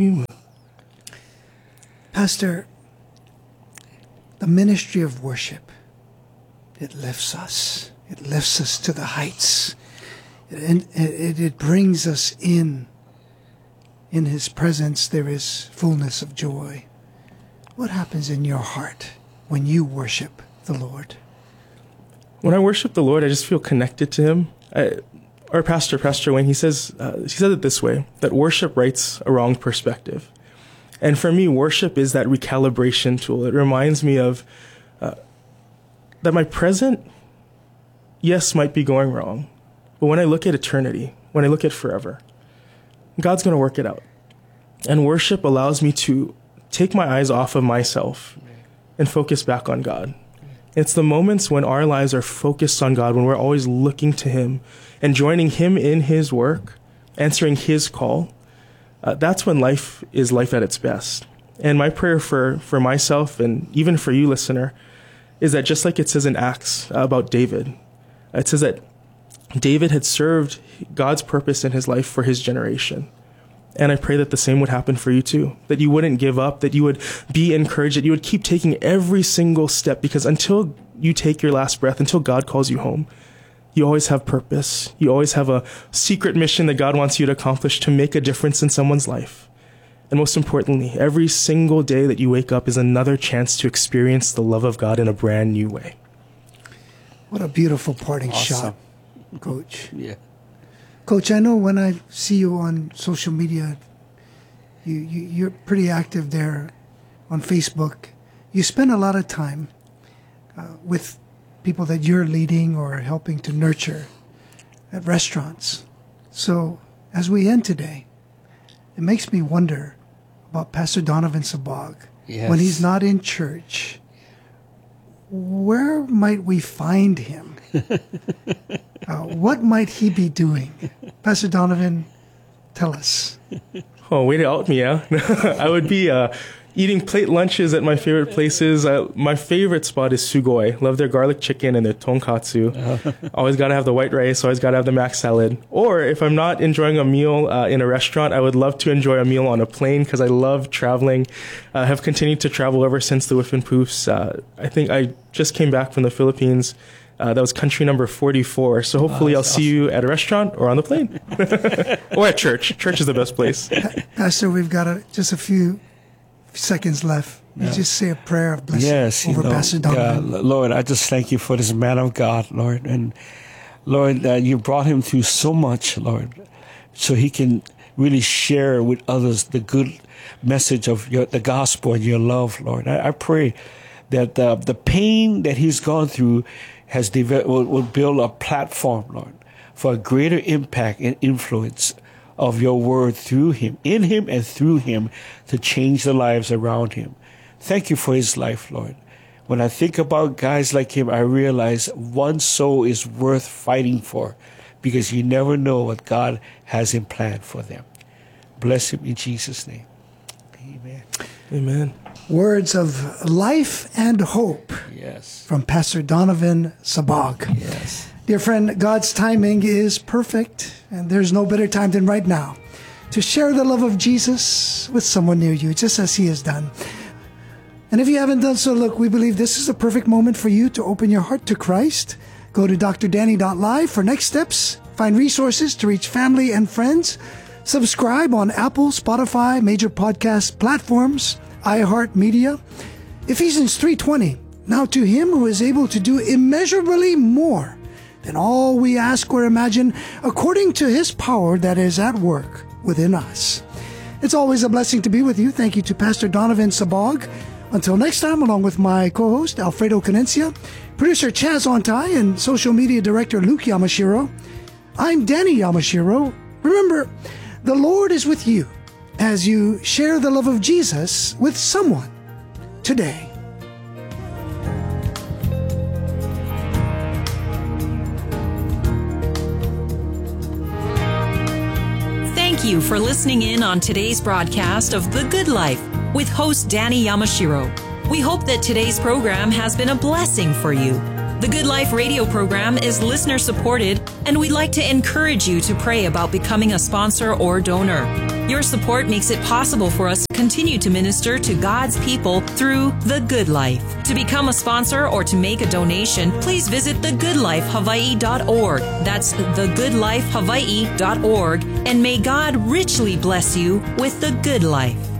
Pastor, the ministry of worship, it lifts us. It lifts us to the heights. It brings us in. In His presence, there is fullness of joy. What happens in your heart when you worship the Lord? When I worship the Lord, I just feel connected to Him. Our pastor, Pastor Wayne, he said it this way, that worship rights a wrong perspective. And for me, worship is that recalibration tool. It reminds me of that my present, yes, might be going wrong. But when I look at eternity, when I look at forever, God's going to work it out. And worship allows me to take my eyes off of myself and focus back on God. It's the moments when our lives are focused on God, when we're always looking to Him and joining Him in His work, answering His call. That's when life is life at its best. And my prayer for myself and even for you, listener, is that just like it says in Acts about David, it says that David had served God's purpose in his life for his generation. And I pray that the same would happen for you too, that you wouldn't give up, that you would be encouraged, that you would keep taking every single step, because until you take your last breath, until God calls you home, you always have purpose. You always have a secret mission that God wants you to accomplish to make a difference in someone's life. And most importantly, every single day that you wake up is another chance to experience the love of God in a brand new way. What a beautiful parting shot, Coach. Yeah. Coach, I know when I see you on social media, you're pretty active there on Facebook. You spend a lot of time with people that you're leading or helping to nurture at restaurants. So as we end today, it makes me wonder about Pastor Donovan Sabag. Yes. When he's not in church, where might we find him? What might he be doing? Pastor Donovan, tell us. Oh, way to out me, yeah? I would be eating plate lunches at my favorite places. My favorite spot is Sugoi. Love their garlic chicken and their tonkatsu. Always got to have the white rice. Always got to have the mac salad. Or if I'm not enjoying a meal in a restaurant, I would love to enjoy a meal on a plane because I love traveling. I have continued to travel ever since the Whiff and Poofs. I think I just came back from the Philippines. That was country number 44. So hopefully I'll see you at a restaurant or on the plane. Or at church. Church is the best place. Pastor, we've got just a few seconds left. You just say a prayer of blessing over Pastor Donovan. Lord, I just thank you for this man of God, Lord. And Lord, you brought him through so much, Lord, so he can really share with others the good message of the gospel and your love, Lord. I pray that the pain that he's gone through will build a platform, Lord, for a greater impact and influence of your word through him, in him and through him, to change the lives around him. Thank you for his life, Lord. When I think about guys like him, I realize one soul is worth fighting for, because you never know what God has in plan for them. Bless him in Jesus' name. Amen. Amen. Words of life and hope. Yes. From Pastor Donovan Sabag. Yes. Dear friend, God's timing is perfect, and there's no better time than right now to share the love of Jesus with someone near you, just as he has done. And if you haven't done so, look, we believe this is a perfect moment for you to open your heart to Christ. Go to drdanny.live for next steps. Find resources to reach family and friends. Subscribe on Apple, Spotify, major podcast platforms, iHeartMedia. Ephesians 3:20. Now to him who is able to do immeasurably more than all we ask or imagine, according to his power that is at work within us. It's always a blessing to be with you. Thank you to Pastor Donovan Sabag. Until next time, along with my co-host, Alfredo Canencia, producer Chaz Ontai, and social media director Luke Yamashiro, I'm Danny Yamashiro. Remember, the Lord is with you as you share the love of Jesus with someone today. Thank you for listening in on today's broadcast of The Good Life with host Danny Yamashiro. We hope that today's program has been a blessing for you. The Good Life radio program is listener supported, and we'd like to encourage you to pray about becoming a sponsor or donor. Your support makes it possible for us to continue to minister to God's people through The Good Life. To become a sponsor or to make a donation, please visit thegoodlifehawaii.org. That's thegoodlifehawaii.org. And may God richly bless you with The Good Life.